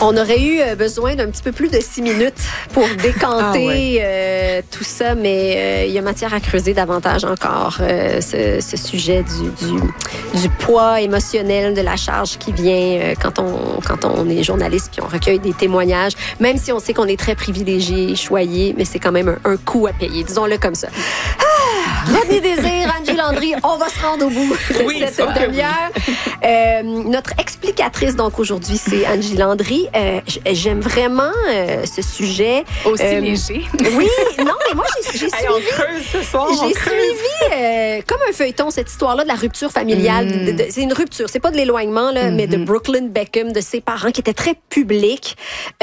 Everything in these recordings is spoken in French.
On aurait eu besoin d'un petit peu plus de 6 minutes pour décanter tout ça, mais il y a matière à creuser davantage encore ce sujet du poids émotionnel, de la charge qui vient quand on est journaliste puis on recueille des témoignages, même si on sait qu'on est très privilégié, choyé, mais c'est quand même un coût à payer, disons-le comme ça. Rodney Désir, Angie Landry, on va se rendre au bout de cette demi-heure. Notre explicatrice, donc, aujourd'hui, c'est Angie Landry. J'aime vraiment ce sujet. Aussi léger. Oui, non, mais moi, j'ai suivi... on creuse ce soir, J'ai suivi, comme un feuilleton, cette histoire-là de la rupture familiale. C'est une rupture, c'est pas de l'éloignement, là, mais de Brooklyn Beckham, de ses parents, qui étaient très publics.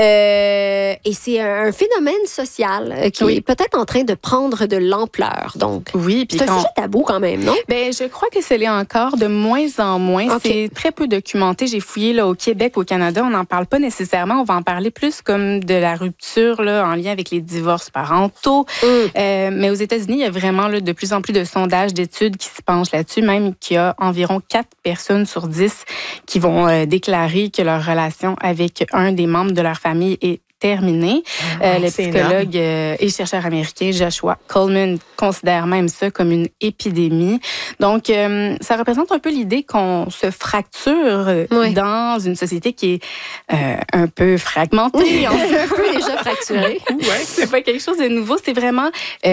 Et c'est un phénomène social qui est peut-être en train de prendre de l'ampleur. Donc, oui, c'est un sujet tabou quand même, non? Ben, je crois que c'est l'est encore de moins en moins. Okay. C'est très peu documenté. J'ai fouillé là, au Québec, au Canada, on n'en parle pas nécessairement. On va en parler plus comme de la rupture là, en lien avec les divorces parentaux. Mais aux États-Unis, il y a vraiment là, de plus en plus de sondages, d'études qui se penchent là-dessus, même qu'il y a environ 4 personnes sur 10 qui vont déclarer que leur relation avec un des membres de leur famille est terminé. Le psychologue et chercheur américain Joshua Coleman considère même ça comme une épidémie. Donc, ça représente un peu l'idée qu'on se fracture dans une société qui est un peu fragmentée. On s'est un peu déjà fracturé. C'est pas quelque chose de nouveau. C'est vraiment...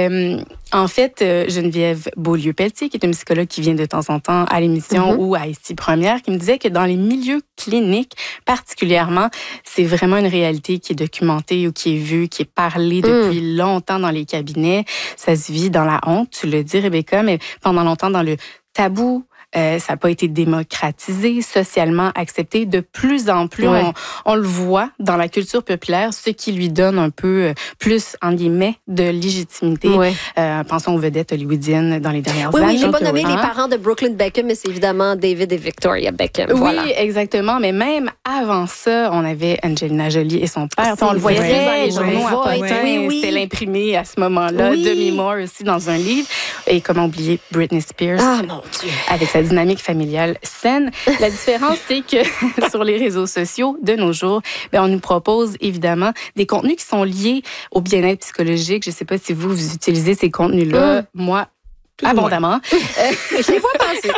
en fait, Geneviève Beaulieu-Pelletier, qui est une psychologue qui vient de temps en temps à l'émission ou à Ici Première, qui me disait que dans les milieux cliniques, particulièrement, c'est vraiment une réalité qui est documentée ou qui est vue, qui est parlée depuis longtemps dans les cabinets. Ça se vit dans la honte, tu le dis, Rebecca, mais pendant longtemps dans le tabou. Ça n'a pas été démocratisé, socialement accepté. De plus en plus, on le voit dans la culture populaire, ce qui lui donne un peu plus, en guillemets, de légitimité. Pensons aux vedettes hollywoodiennes dans les dernières années. Oui, je n'ai pas nommé les parents de Brooklyn Beckham, mais c'est évidemment David et Victoria Beckham. Oui, exactement. Mais même avant ça, on avait Angelina Jolie et son père. On le voyait dans les journaux à Potin. C'était l'imprimé à ce moment-là. Demi Moore aussi dans un livre. Et comment oublier Britney Spears. Ah, mon Dieu. Avec sa dynamique familiale saine. La différence, c'est que sur les réseaux sociaux, de nos jours, on nous propose évidemment des contenus qui sont liés au bien-être psychologique. Je ne sais pas si vous utilisez ces contenus-là. Moi, abondamment. Je les vois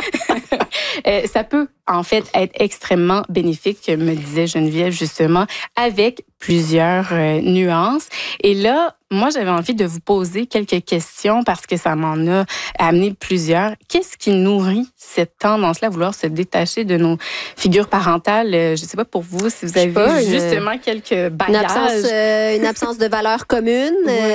passer. Ça peut, en fait, être extrêmement bénéfique, me disait Geneviève, justement, avec plusieurs nuances. Et là, moi, j'avais envie de vous poser quelques questions parce que ça m'en a amené plusieurs. Qu'est-ce qui nourrit cette tendance-là à vouloir se détacher de nos figures parentales? Je ne sais pas pour vous si vous avez justement quelques bagages. Une absence de valeurs communes,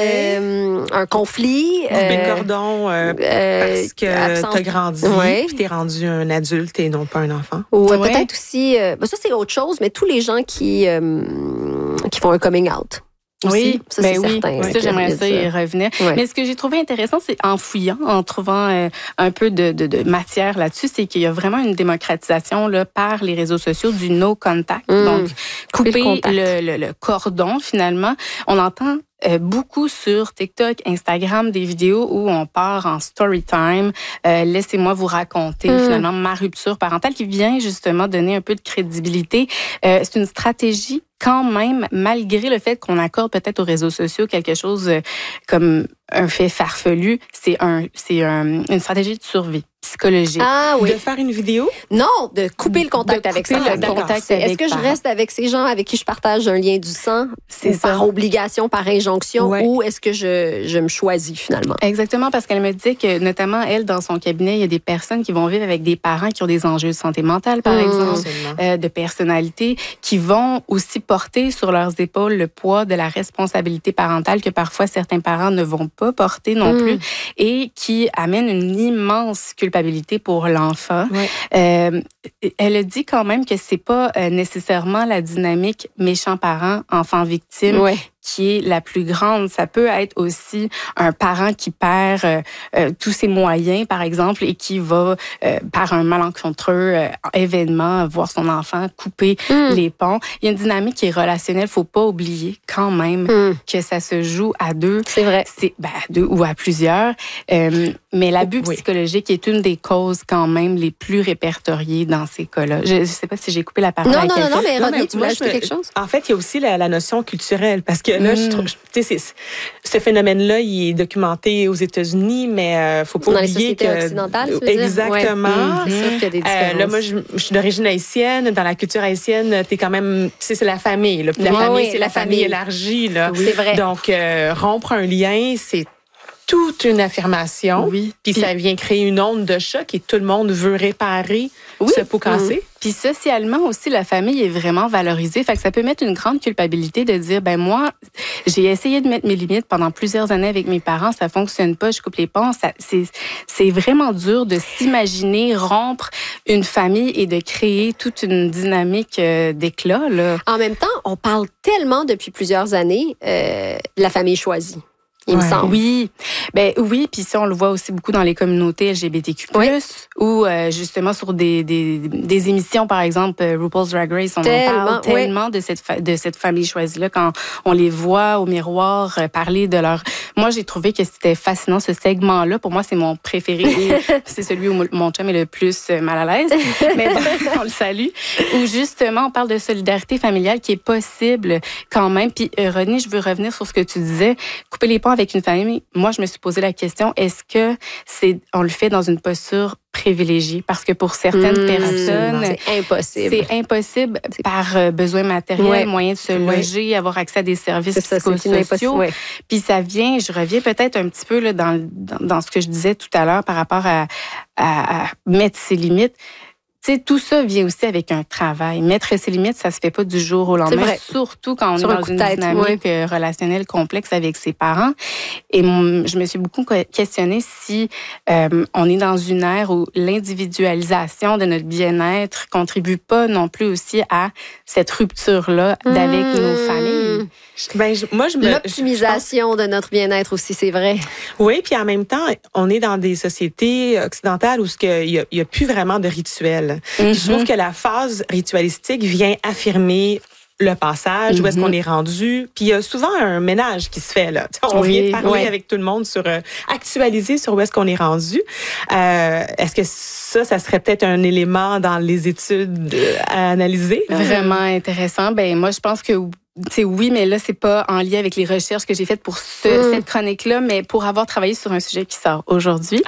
un conflit. Des cordons parce que tu as grandi puis tu es rendu un adulte et non pas un enfant. Peut-être aussi, ça c'est autre chose, mais tous les gens qui font un coming out. Oui, ça, c'est certain. Ça, j'aimerais ça y revenir. Mais ce que j'ai trouvé intéressant, c'est en fouillant, en trouvant un peu de matière là-dessus, c'est qu'il y a vraiment une démocratisation là, par les réseaux sociaux du no contact. Donc, couper le cordon, finalement. On entend beaucoup sur TikTok, Instagram, des vidéos où on part en story time. Laissez-moi vous raconter finalement ma rupture parentale qui vient justement donner un peu de crédibilité. C'est une stratégie quand même, malgré le fait qu'on accorde peut-être aux réseaux sociaux quelque chose comme un fait farfelu, c'est une stratégie de survie psychologique. Ah oui. De faire une vidéo? Non, de couper le contact avec ça. Est-ce que je reste avec ces gens avec qui je partage un lien du sang? C'est par obligation, par injonction, ou est-ce que je me choisis finalement? Exactement, parce qu'elle me disait que notamment, elle, dans son cabinet, il y a des personnes qui vont vivre avec des parents qui ont des enjeux de santé mentale, par exemple, de personnalité, qui vont aussi porter sur leurs épaules le poids de la responsabilité parentale que parfois certains parents ne vont pas porter non plus et qui amène une immense culpabilité pour l'enfant. Elle a dit quand même que c'est pas nécessairement la dynamique méchant parent, enfant victime qui est la plus grande. Ça peut être aussi un parent qui perd tous ses moyens, par exemple, et qui va, par un malencontreux événement, voir son enfant couper les ponts. Il y a une dynamique qui est relationnelle. Faut pas oublier quand même que ça se joue à deux. C'est vrai. À deux ou à plusieurs. Mais l'abus psychologique est une des causes quand même les plus répertoriées dans ces cas-là. Je ne sais pas si j'ai coupé la parole à quelqu'un. Non, mais Rodney, tu voulais ajouter quelque chose? En fait, il y a aussi la notion culturelle, parce que là, je trouve, tu sais, ce phénomène-là, il est documenté aux États-Unis, mais faut pas oublier les sociétés occidentales, tu veux dire? Exactement. C'est sûr qu'il y a des différences. Là, moi, je suis d'origine haïtienne. Dans la culture haïtienne, t'es quand même, tu sais, c'est la famille. Là. Puis la famille, c'est la famille élargie. Là. Oui, c'est vrai. Donc, rompre un lien, c'est toute une affirmation. Oui. Puis ça vient créer une onde de choc et tout le monde veut réparer ce pot cassé. Puis socialement aussi, la famille est vraiment valorisée. Fait que ça peut mettre une grande culpabilité de dire, ben moi, j'ai essayé de mettre mes limites pendant plusieurs années avec mes parents, ça fonctionne pas, je coupe les ponts. C'est vraiment dur de s'imaginer rompre une famille et de créer toute une dynamique d'éclat. Là. En même temps, on parle tellement depuis plusieurs années de la famille choisie. Il me semble. Oui, puis ça on le voit aussi beaucoup dans les communautés LGBTQ+, ou justement sur des émissions, par exemple RuPaul's Drag Race, on en parle tellement de cette famille choisie-là quand on les voit au miroir parler de leur... Moi, j'ai trouvé que c'était fascinant ce segment-là. Pour moi, c'est mon préféré. C'est celui où mon chum est le plus mal à l'aise. Mais bon, on le salue. Où justement, on parle de solidarité familiale qui est possible quand même. Puis Rodney, je veux revenir sur ce que tu disais. Couper les ponts avec une famille, moi, je me suis posé la question, est-ce que on le fait dans une posture privilégiée? Parce que pour certaines personnes, c'est impossible. C'est impossible par besoin matériel, moyen de se loger, avoir accès à des services psychosociaux. Puis ça vient, je reviens peut-être un petit peu là, dans ce que je disais tout à l'heure par rapport à mettre ses limites. Tu sais, tout ça vient aussi avec un travail. Mettre ses limites, ça se fait pas du jour au lendemain, surtout quand on est dans une dynamique relationnelle complexe avec ses parents. Et je me suis beaucoup questionnée si on est dans une ère où l'individualisation de notre bien-être contribue pas non plus aussi à cette rupture-là d'avec nos familles. L'optimisation de notre bien-être aussi, c'est vrai. Oui, puis en même temps, on est dans des sociétés occidentales où il y a plus vraiment de rituels. Je trouve que la phase ritualistique vient affirmer le passage, où est-ce qu'on est rendu. Puis il y a souvent un ménage qui se fait là. On vient parler avec tout le monde sur actualiser sur où est-ce qu'on est rendu. Est-ce que ça serait peut-être un élément dans les études à analyser? Vraiment intéressant. Ben moi, je pense que oui, mais là, c'est pas en lien avec les recherches que j'ai faites pour cette chronique-là, mais pour avoir travaillé sur un sujet qui sort aujourd'hui.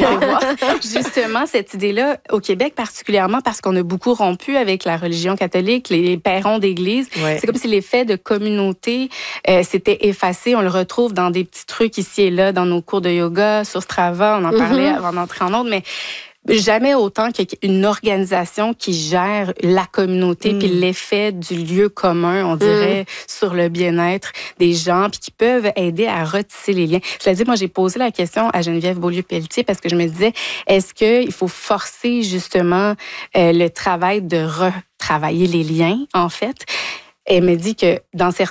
Justement, cette idée-là, au Québec particulièrement, parce qu'on a beaucoup rompu avec la religion catholique, les pérons d'église. C'est comme si l'effet de communauté s'était effacé. On le retrouve dans des petits trucs ici et là, dans nos cours de yoga, sur Strava, on en parlait avant d'entrer en ordre, mais jamais autant qu'une organisation qui gère la communauté puis l'effet du lieu commun, on dirait, sur le bien-être des gens puis qui peuvent aider à retisser les liens. Je l'ai dit, moi, j'ai posé la question à Geneviève Beaulieu-Pelletier parce que je me disais, est-ce qu'il faut forcer justement le travail de retravailler les liens, en fait? Elle me dit que dans certains